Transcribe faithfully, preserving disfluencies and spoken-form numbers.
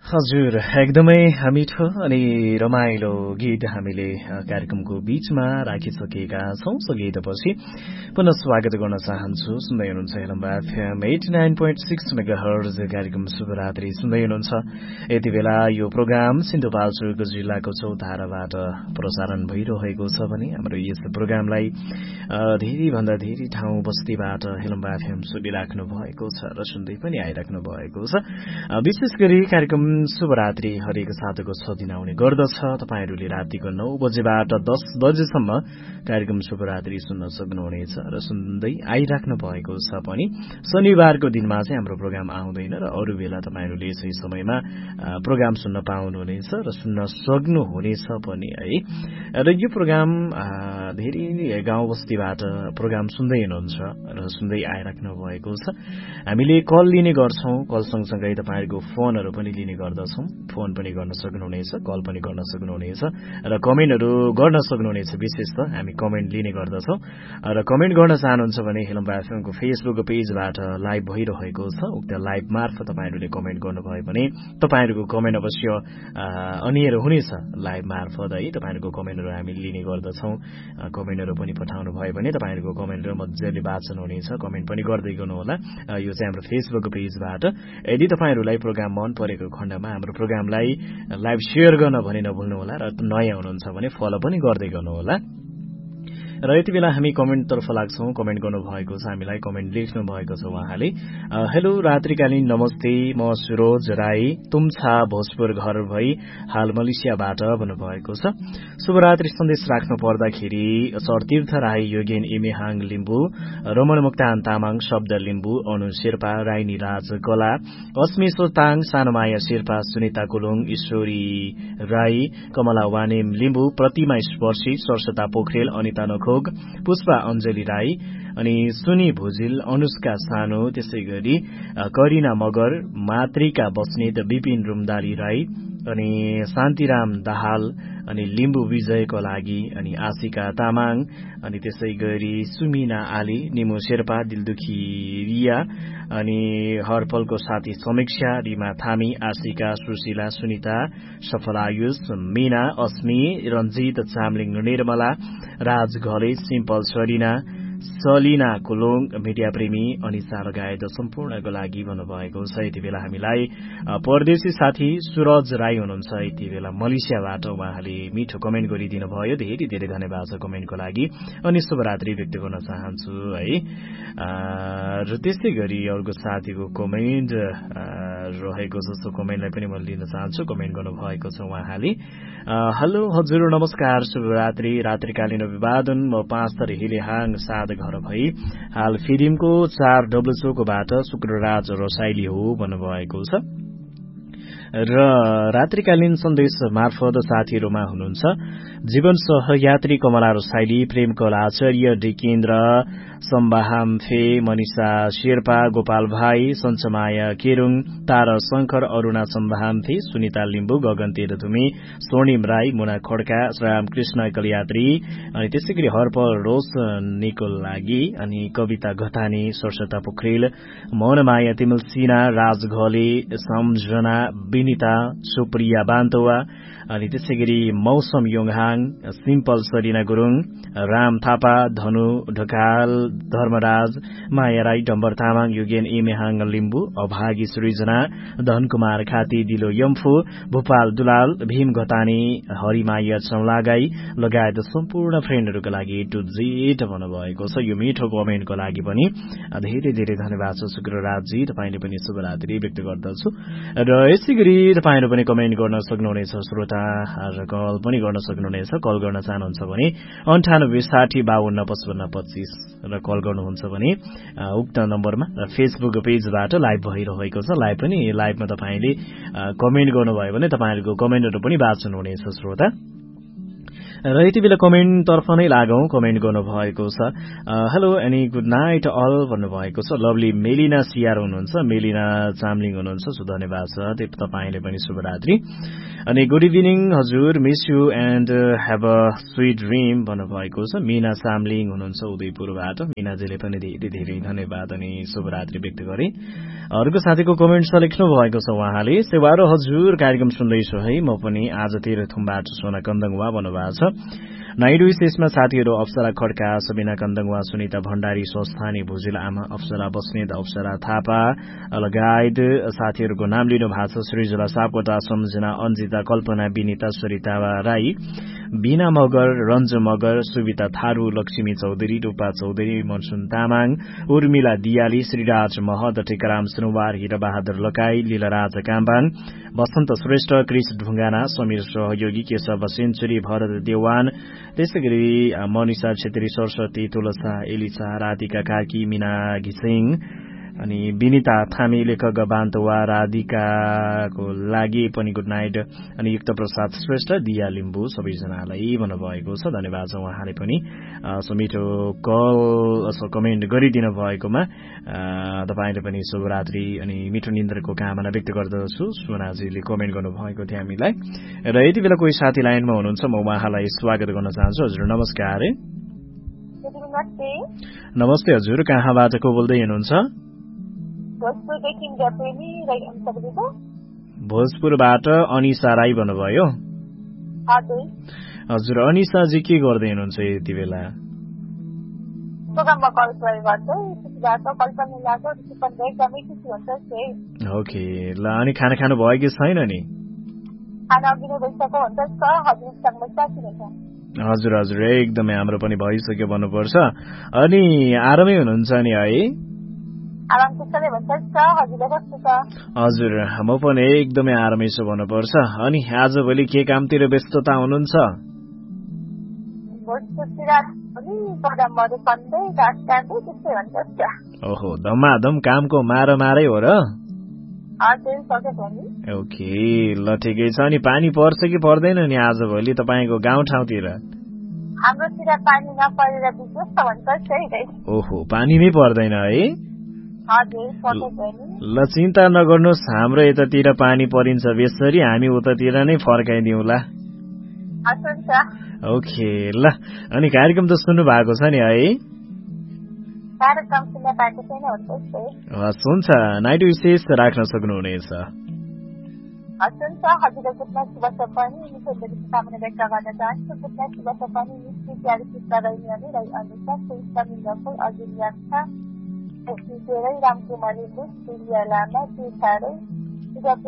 हजुर एकदमै मिठो अनि रमाइलो गीत हामीले कार्यक्रमको बीचमा राखिसकेका छौं। सो गीतपछि पुनः स्वागत गर्न चाहन्छु। सुन्दै हुनुहुन्छ हेलम्बा FM eighty nine point six megahertz कार्यक्रम शुभरात्रि सुन्दै हुनुहुन्छ। यति बेला यो प्रोग्राम सिन्धुपाल्चोक जिल्लाको चौताराबाट प्रसारण भइरहेको छ भने हाम्रो यस प्रोग्रामलाई धेरै भन्दा धेरै ठाउँ बस्तीबाट हेलम्बा एफएम सुनिराख्नु भएको छ र सुन्दै पनि आइराख्नु भएको छ। विशेष गरी कार्यक्रम शुभरात्रि हरेक साताको छ दिन आउने गर्दछ। तपाईहरूले रातिको नौ बजेबाट दस बजेसम्म कार्यक्रम शुभरात्रि सुन्न सक्नुहुनेछ र सुन्दै आइराख्नु भएको छ पनि। शनिबारको दिनमा चाहिँ हाम्रो प्रोग्राम आउँदैन र अरू बेला तपाईहरूले यसै समयमा प्रोग्राम सुन्न पाउनुहुनेछ र सुन्न सक्नुहुनेछ पनि है। र यो प्रोग्राम धेरै गाउँ बस्तीबाट प्रोग्राम सुन्दै हुनुहुन्छ र सुन्दै आइराख्नु भएको छ। हामीले कल लिने गर्छौं, कल सँगसँगै तपाईहरूको फोनहरू पनि लिने गर्दछौं। फोन पनि गर्न सक्नुहुनेछ, कल पनि गर्न सक्नुहुनेछ र कमेन्टहरू गर्न सक्नुहुनेछ। विशेष त हामी कमेन्ट लिने गर्दछौं र कमेन्ट गर्न चाहनुहुन्छ भने हेलम्बा एफएमको फेसबुक पेजबाट लाइभ भइरहेको छ। उक्त लाइभ मार्फत तपाईहरूले कमेन्ट गर्नुभयो भने तपाईहरूको कमेन्ट अवश्य अनियर हुनेछ लाइभ मार्फत है। तपाईहरूको कमेन्टहरू हामी लिने गर्दछौं। कमेन्टहरू पनि पठाउनु भयो भने तपाईहरूको कमेन्टहरू मजाले वाचन हुनेछ। कमेन्ट पनि गर्दै गर्नुहोला। यो चाहिँ हाम्रो फेसबुक पेजबाट। यदि तपाईहरूलाई प्रोग्राम मन परेको खण्डमा हाम्रो प्रोग्रामलाई लाइभ शेयर गर्न भने नभुल्नुहोला र नयाँ हुनुहुन्छ भने फलो पनि गर्दै गर्नुहोला। र यति बेला हामी कमेन्टतर्फ लाग्छौं। कमेन्ट गर्नुभएको छ, हामीलाई कमेन्ट लेख्नु भएको छ उहाँले। हेलो रात्रिकालीन नमस्ते, म सुरोज राई तुम्छा भोजपुर घर भई हाल मलेसियाबाट भन्नुभएको छ। शुभरात्रि सन्देश राख्नु पर्दाखेरि सरतीर्थ राई, योगेन इमेहाङ लिम्बू, रमण मुक्तान तामाङ, शब्द लिम्बू, अनु शेर्पा, राई निराज कला, अस्मी सोताङ, सानुमाया शेर्पा, सुनिता कुलुङ, ईश्वरी राई, कमला वानेम लिम्बू, प्रतिमा स्पर्शी, सरसता पोखरेल, अनिता नखोग, पुष्पा अञ्जली राई अनि सुनी भुजिल, अनुष्का सानो, त्यसै गरी करिना मगर, मातृका बस्नेत, विपिन रुमदारी राई अनि शान्तिराम दाहाल अनि लिम्बू विजयको लागि अनि आशिका तामाङ अनि त्यसै गरी सुमिना आली, निमु शेर्पा, दिलदुखी रिया अनि हरपलको साथी समीक्षा, रिमा थामी, आशिका, सुशीला, सुनिता, सफलायुष, मीना, अस्मी, रञ्जित चामलिङ, निर्मला, राज घले, सिम्पल सरिना, सलिना कुलुङ, मिडिया प्रेमी अनिसा लगायत सम्पूर्णको लागि भन्नुभएको छ। यति बेला हामीलाई परदेशी साथी सुरज राई हुनुहुन्छ यति बेला मलेसियाबाट। उहाँले मिठो कमेन्ट गरिदिनु भयो। धेरै धेरै धन्यवाद छ कमेन्टको लागि अनि शुभरात्रि व्यक्त गर्न चाहन्छु है। र त्यसै गरी अर्को साथीको कमेन्ट रहेको छ। सो कमेन्टलाई पनि म लिन चाहन्छु। कमेन्ट गर्नुभएको छ उहाँले। हेलो हजुर नमस्कार, शुभरात्रि, रात्रिकालीन अभिवादन। म पाँच थर हिलेहाङ सात घर भई हाल फिरिमको चार डब्लु चोकबाट शुक्रराज रसाइली हो भन्नुभएको छ। र रात्रिकालीन सन्देश मार्फत साथीहरूमा हुनुहुन्छ जीवन सहयात्री कमला रसाइली, प्रेम कला आचार्य, डिकेन्द्र सम्बाहाम्फे, मनिषा शेर्पा, गोपाल भाइ, सञ्चमाया केरुङ, तारा शंकर, अरूणा सम्बाहाम्फे, सुनिता लिम्बू, गगन तेह्रथुमी, स्वर्णिम राई, मुना खड्का, रामकृष्ण कलियात्री अनि त्यसै गरी हरपल रोशनीको लागि अनि कविता घतानी, सरसता पोखरेल, मौनमाया तिमल सिन्हा, राज घले, सम्झना, विनिता, सुप्रिया बान्तोवा अनि त्यसै गरी मौसम योङहाङ, सिम्पल सरिना गुरुङ, राम थापा, धनु ढकाल, धर्मराज, माया राई, डम्बर तामाङ, युगेन इमेहाङ लिम्बू, अभागी सृजना, धनकुमार खाती, दिलो यम्फू, भूपाल दुलाल, भीम घतानी, हरिमाया चौलागाई लगायत सम्पूर्ण फ्रेन्डहरूका लागि टु जेट भन्नुभएको छ। यो मिठो कमेन्टको लागि पनि धेरै धेरै धन्यवाद छ शुक्रराजी। तपाईँले पनि शुभरात्रि व्यक्त गर्दछु र यसै गरी तपाईँहरू पनि कमेन्ट गर्न सक्नुहुनेछ श्रोता र कल पनि गर्न सक्नुहुनेछ। कल गर्न चाहनुहुन्छ भने अन्ठानब्बे साठी बाहन्न पचपन्न पच्चीस र कल गर्नुहुन्छ भने उक्त नम्बरमा र फेसबुक पेजबाट लाइभ भइरहेको छ। लाइभ पनि लाइभमा तपाईँले कमेन्ट गर्नुभयो भने तपाईँहरूको कमेन्टहरू पनि वाचन हुनेछ श्रोता। र यति बेला कमेन्टतर्फ नै लागौँ। कमेन्ट गर्नुभएको छ, hello any good night all भन्नुभएको छ। लभली मेलिना सियार हुनुहुन्छ, मेलिना चामलिङ हुनुहुन्छ, सो धन्यवाद छ तपाईँले पनि शुभरात्रि। अनि गुड इभिनिङ हजुर, miss you and have a sweet dream भन्नुभएको छ। मिना चामलिङ हुनुहुन्छ उदयपुरबाट, मिनाजीले पनि धेरै धेरै धन्यवाद अनि शुभरात्रि व्यक्त गरे। अर्को साथीको कमेन्ट छ, लेख्नु भएको छ उहाँले, सेवारो हजुर कार्यक्रम सुन्दैछु है, म पनि आज तेह्रथुमबाट सोना कन्दङवा भन्नुभएको छ। नाइडु विशेषमा साथीहरू अप्सरा खड्का, सबिना कन्दङवा, सुनिता भण्डारी, स्वस्थानी भुजेल आमा, अप्सरा बस्नेत, अप्सरा थापा लगायत साथीहरूको नाम लिनु भएको छ। सृजना सापकोटा, सम्झना, अन्जिता, कल्पना, विनिता, सरिता राई, बीना मगर, रञ्जु मगर, सुविता थारू, लक्ष्मी चौधरी, रूपा चौधरी, मनसुन तामाङ, उर्मिला दियाली, श्रीराज महत, टेकाराम सुनुवार, हिरबहादुर लकाई, लीलाराज काम्बाङ, वसन्त श्रेष्ठ, क्रिस ढुङ्गाना, समीर सहयोगी, केशव सेन्चुरी, भरत देवान, त्यसै गरी मनिषा छेत्री, सरस्वती, तुलसा, एलिसा, राधिका कार्की, मीना घिसिङ अनि विनिता थामी, लेखक बान्तवा राधिकाको लागि पनि गुड नाइट अनि युक्त प्रसाद श्रेष्ठ, दिया लिम्बू सबैजनालाई भन्नुभएको छ। धन्यवाद छ उहाँले पनि समिठो कल कमेन्ट गरिदिनु भएकोमा। तपाईँले पनि शुभरात्रि अनि मिठो निन्द्रको कामना व्यक्त गर्दछु। सुनाजीले कमेन्ट गर्नुभएको थियो हामीलाई। र यति बेला कोही साथी लाइनमा हुनुहुन्छ, म उहाँलाई स्वागत गर्न चाहन्छु। हजुर नमस्कार। नमस्ते हजुर, कहाँबाट को बोल्दै हुनुहुन्छ? भोजपुरबाट अनिसा राई भन्नुभयो। हजुर अनिसाजी के गर्दै हुनुहुन्छ यति बेला? ओके ल, अनि खाना खानु भयो कि छैन नि? हजुर हजुर एकदमै हाम्रो पनि भइसक्यो भन्नुपर्छ। अनि आरामै हुनुहुन्छ नि है? हजुर म पनि एकदमै आरामै छु भन्नुपर्छ। अनि आजभोलि के कामतिर व्यस्तता हुनुहुन्छ? ओहो धमाधम कामको मारामारै हो र? ओके ल ठिकै छ। अनि पानी पर्छ कि पर्दैन नि आजभोलि तपाईँको गाउँठाउँतिर? ओहो पानी नै पर्दैन है? ल चिन्ता नगर्नुहोस्, हाम्रो यतातिर पानी परिन्छ बेसरी, हामी उतातिर नै फर्काइदिउँला। ओके ल, अनि कार्यक्रम त सुन्नु भएको छ नि है? हस् हुन्छ, नाइट विशेष राख्न सक्नुहुनेछ। रामकुमारी